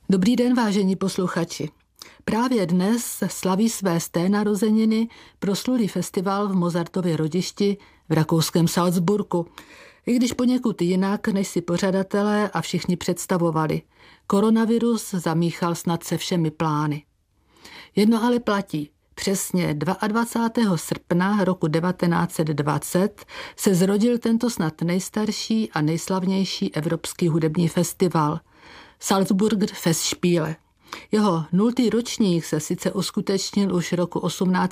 Dobrý den, vážení posluchači. Právě dnes slaví své 100. narozeniny proslulý festival v Mozartově Hradišti v rakouském Salzburgu, i když poněkud jinak, než si pořadatelé a všichni představovali. Koronavirus zamíchal snad se všemi plány. Jedno ale platí. Přesně 22. srpna roku 1920 se zrodil tento snad nejstarší a nejslavnější evropský hudební festival Salzburger Festspiele. Jeho 0. ročník se sice uskutečnil už roku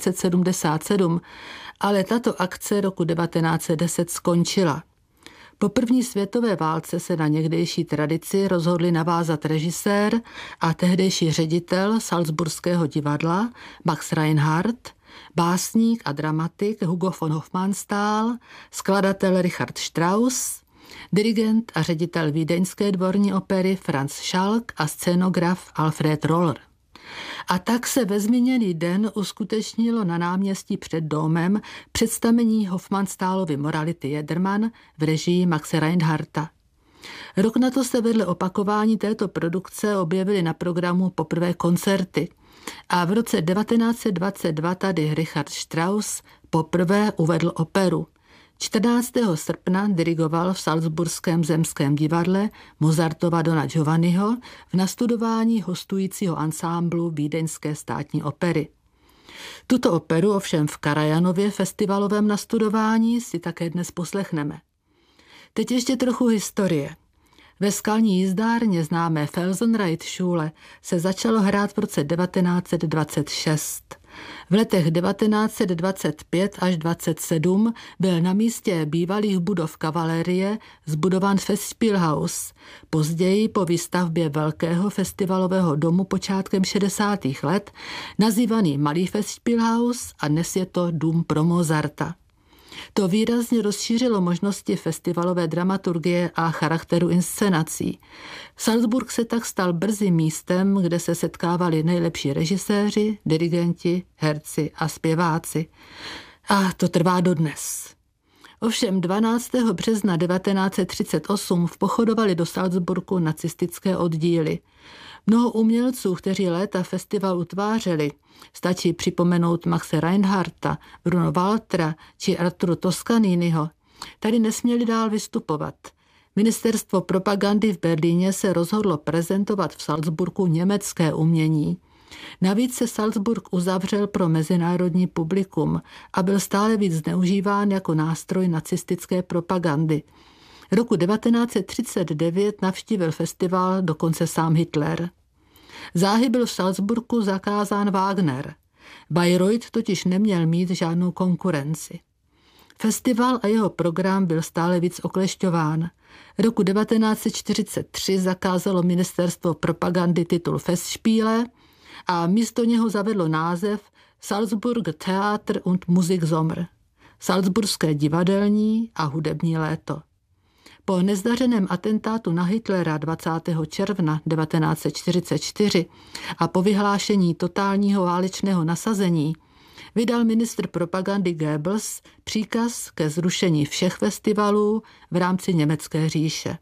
1877, ale tato akce roku 1910 skončila. Po první světové válce se na někdejší tradici rozhodli navázat režisér a tehdejší ředitel Salzburského divadla Max Reinhardt, básník a dramatik Hugo von Hofmannsthal, skladatel Richard Strauss, dirigent a ředitel vídeňské dvorní opery Franz Schalk a scénograf Alfred Roller. A tak se ve zmíněný den uskutečnilo na náměstí před domem představení Hofmannsthalovy Morality Jedermann v režii Maxe Reinhardta. Rok na to se vedle opakování této produkce objevily na programu poprvé koncerty a v roce 1922 tady Richard Strauss poprvé uvedl operu. 14. srpna dirigoval v Salzburském zemském divadle Mozartova Dona Giovanniho v nastudování hostujícího ansámblu Vídeňské státní opery. Tuto operu ovšem v Karajanově festivalovém nastudování si také dnes poslechneme. Teď ještě trochu historie. Ve skalní jízdárně známé Felsenreitschule se začalo hrát v roce 1926. V letech 1925 až 27 byl na místě bývalých budov kavalérie zbudován Festspielhaus. Později po výstavbě velkého festivalového domu počátkem 60. let nazývaný Malý Festspielhaus a dnes je to dům pro Mozarta. To výrazně rozšířilo možnosti festivalové dramaturgie a charakteru inscenací. Salzburg se tak stal brzy místem, kde se setkávali nejlepší režiséři, dirigenti, herci a zpěváci. A to trvá dodnes. Ovšem 12. března 1938 vpochodovali do Salzburgu nacistické oddíly. Mnoho umělců, kteří léta festival utvářeli, stačí připomenout Maxe Reinhardta, Bruno Waltera či Arturu Toscaniniho, tady nesměli dál vystupovat. Ministerstvo propagandy v Berlíně se rozhodlo prezentovat v Salzburgu německé umění. Navíc se Salzburg uzavřel pro mezinárodní publikum a byl stále víc zneužíván jako nástroj nacistické propagandy. Roku 1939 navštívil festival dokonce sám Hitler. Záhy byl v Salzburgu zakázán Wagner. Bayreuth totiž neměl mít žádnou konkurenci. Festival a jeho program byl stále víc oklešťován. Roku 1943 zakázalo ministerstvo propagandy titul Festspiele a místo něho zavedlo název Salzburger Theater und Musiksommer, Salzburské divadelní a hudební léto. Po nezdařeném atentátu na Hitlera 20. června 1944 a po vyhlášení totálního válečného nasazení vydal ministr propagandy Goebbels příkaz ke zrušení všech festivalů v rámci Německé říše.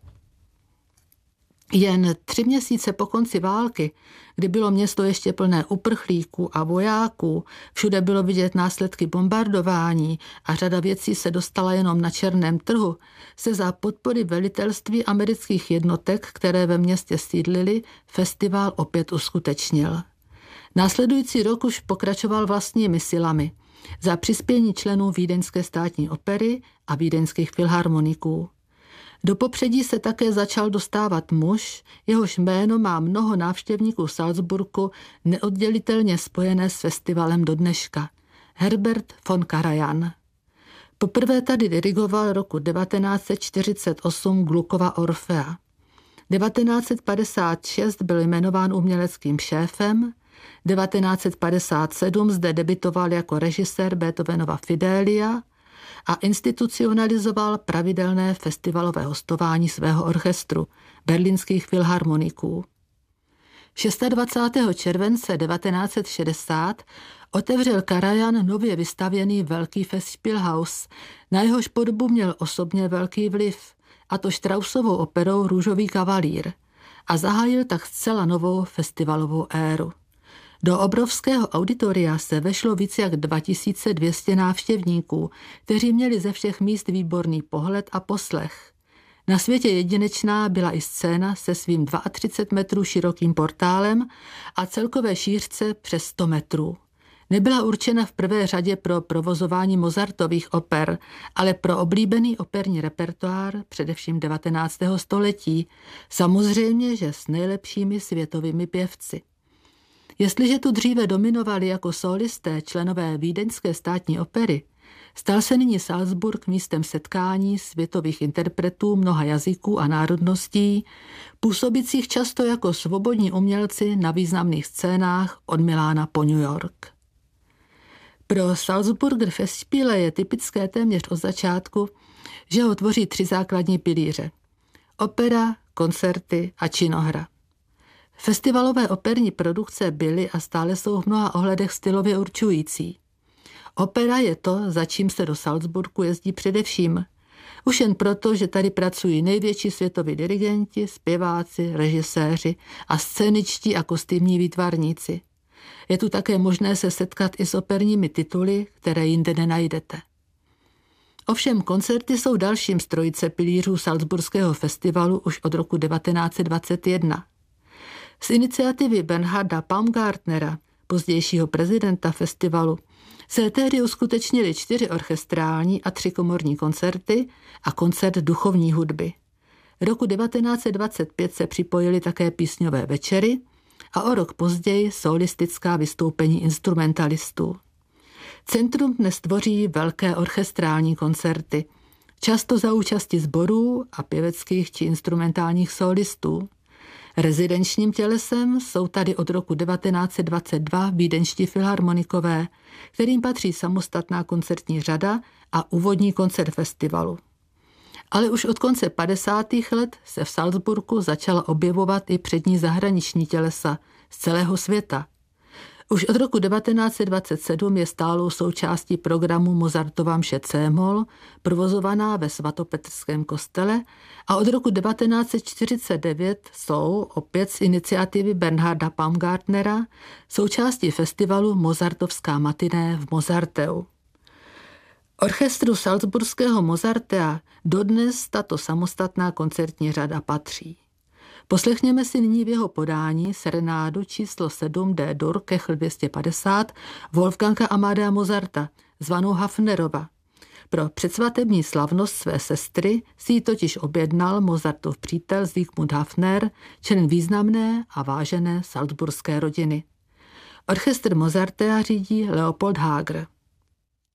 Jen 3 měsíce po konci války, kdy bylo město ještě plné uprchlíků a vojáků, všude bylo vidět následky bombardování a řada věcí se dostala jenom na černém trhu, se za podpory velitelství amerických jednotek, které ve městě sídlily, festival opět uskutečnil. Následující rok už pokračoval vlastními silami za přispění členů Vídeňské státní opery a vídeňských filharmoniků. Do popředí se také začal dostávat muž, jehož jméno má mnoho návštěvníků Salzburgu neoddělitelně spojené s festivalem do dneška. Herbert von Karajan. Poprvé tady dirigoval roku 1948 Glukova Orfea. 1956 byl jmenován uměleckým šéfem, 1957 zde debitoval jako režisér Beethovenova Fidelia a institucionalizoval pravidelné festivalové hostování svého orchestru, berlínských filharmoniků. 26. července 1960 otevřel Karajan nově vystavěný velký Festspielhaus, na jehož podobu měl osobně velký vliv, a to Straussovou operou Růžový kavalír. a zahájil tak zcela novou festivalovou éru. Do obrovského auditoria se vešlo více jak 2200 návštěvníků, kteří měli ze všech míst výborný pohled a poslech. Na světě jedinečná byla i scéna se svým 32 metrů širokým portálem a celkové šířce přes 100 metrů. Nebyla určena v prvé řadě pro provozování Mozartových oper, ale pro oblíbený operní repertoár především 19. století, samozřejmě, že s nejlepšími světovými pěvci. Jestliže tu dříve dominovali jako solisté členové Vídeňské státní opery, stal se nyní Salzburg místem setkání světových interpretů mnoha jazyků a národností, působících často jako svobodní umělci na významných scénách od Milána po New York. Pro Salzburger Festspiele je typické téměř od začátku, že ho tvoří 3 základní pilíře. Opera, koncerty a činohra. Festivalové operní produkce byly a stále jsou v mnoha ohledech stylově určující. Opera je to, za čím se do Salzburgu jezdí především. Už jen proto, že tady pracují největší světoví dirigenti, zpěváci, režiséři a scéničtí a kostýmní výtvarníci. Je tu také možné se setkat i s operními tituly, které jinde nenajdete. Ovšem koncerty jsou dalším z trojice pilířů Salzburského festivalu už od roku 1921. Z iniciativy Bernharda Baumgartnera, pozdějšího prezidenta festivalu, se tehdy uskutečnily 4 orchestrální a 3 komorní koncerty a koncert duchovní hudby. Roku 1925 se připojily také písňové večery a o rok později solistická vystoupení instrumentalistů. Centrum dnes tvoří velké orchestrální koncerty, často za účasti sborů a pěveckých či instrumentálních solistů. Rezidenčním tělesem jsou tady od roku 1922 vídeňští filharmonikové, kterým patří samostatná koncertní řada a úvodní koncert festivalu. Ale už od konce 50. let se v Salzburgu začala objevovat i přední zahraniční tělesa z celého světa. Už od roku 1927 je stálou součástí programu Mozartova mše C-moll, provozovaná ve svatopetrském kostele, a od roku 1949 jsou, opět z iniciativy Bernharda Baumgartnera, součástí festivalu Mozartovská matiné v Mozarteu. Orchestru Salzburského Mozartea dodnes tato samostatná koncertní řada patří. Poslechněme si nyní v jeho podání serenádu číslo 7 D-dur Kechl 250 Wolfganga Amadea Mozarta, zvanou Hafnerova. Pro předsvatební slavnost své sestry si ji totiž objednal Mozartov přítel Siegmund Hafner, člen významné a vážené salzburské rodiny. Orchestr Mozartea řídí Leopold Hager.